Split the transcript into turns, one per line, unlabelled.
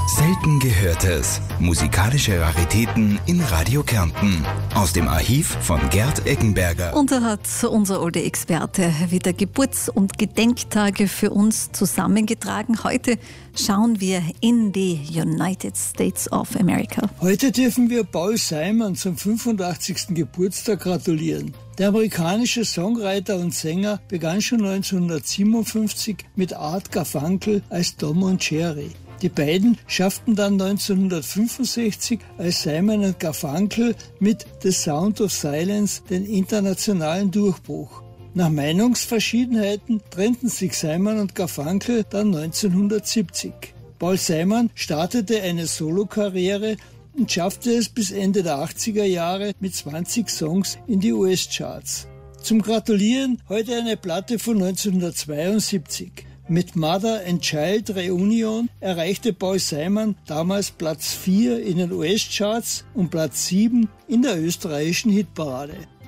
Selten Gehörtes. Musikalische Raritäten in Radio Kärnten. Aus dem Archiv von Gerd Eckenberger.
Und da hat unser alte Experte wieder Geburts- und Gedenktage für uns zusammengetragen. Heute schauen wir in die United States of America.
Heute dürfen wir Paul Simon zum 85. Geburtstag gratulieren. Der amerikanische Songwriter und Sänger begann schon 1957 mit Art Garfunkel als Tom und Jerry. Die beiden schafften dann 1965 als Simon und Garfunkel mit The Sound of Silence den internationalen Durchbruch. Nach Meinungsverschiedenheiten trennten sich Simon und Garfunkel dann 1970. Paul Simon startete eine Solokarriere und schaffte es bis Ende der 80er Jahre mit 20 Songs in die US-Charts. Zum Gratulieren heute eine Platte von 1972. Mit Mother and Child Reunion erreichte Paul Simon damals Platz 4 in den US-Charts und Platz 7 in der österreichischen Hitparade.